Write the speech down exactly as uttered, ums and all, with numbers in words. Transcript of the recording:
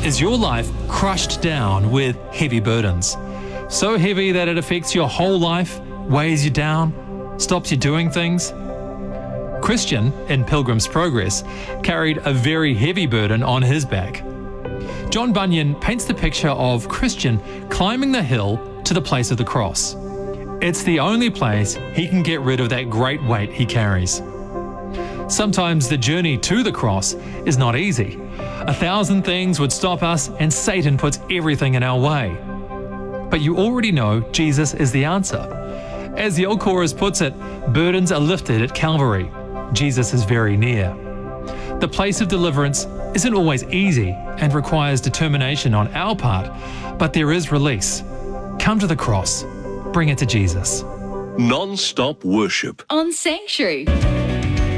Is your life crushed down with heavy burdens? So heavy that it affects your whole life, weighs you down, stops you doing things? Christian, in Pilgrim's Progress, carried a very heavy burden on his back. John Bunyan paints the picture of Christian climbing the hill to the place of the cross. It's the only place he can get rid of that great weight he carries. Sometimes the journey to the cross is not easy. A thousand things would stop us, and Satan puts everything in our way. But you already know Jesus is the answer. As the old chorus puts it, burdens are lifted at Calvary. Jesus is very near. The place of deliverance isn't always easy and requires determination on our part, but there is release. Come to the cross. Bring it to Jesus. Non-stop worship on Sanctuary.